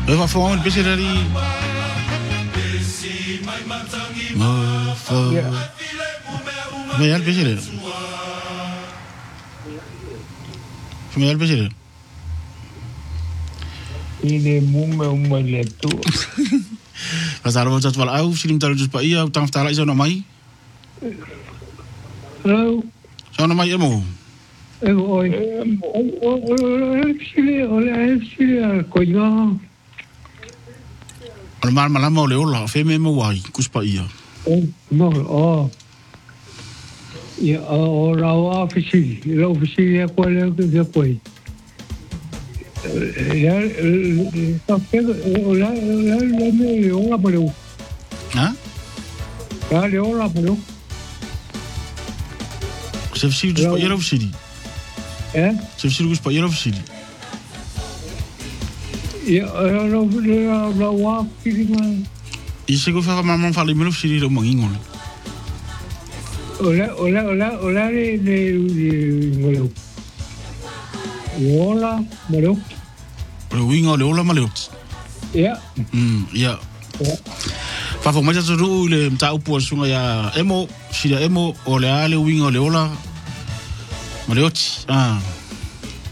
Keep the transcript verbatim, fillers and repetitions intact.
E wa fo on pese ri. Ma fo. Me al pese ri. Me al pese ri. Ine mume uma le tu. Pasal mo tatwal au silim talu just pa ia utang tala isa no mai. Hello. Sa no mai emo. E oi. O o sile o le sile ko ia. Al mal mala mo le ola fe me mo wai kus pa ia. Oh no oh. Ia o la ofisi, la ofisi ya ko le de koi. Ya está pego la la la me ola pero. Ha? Ya le ola pero. Se fsi dus pa ia ofisi. Eh? Se fsi kus pa ia ofisi. Ja, la la la wa kirima. Ise go fa mamma fa le melo ofisi ro mangingol. Hola, hola, hola, hola de de de hola, malo. Le wingo le ola malot. Ja. Mm, ja. Fa fo maja zo le mta upo sunga ya emo, sida emo o le ale wingo le ola malot. Ah.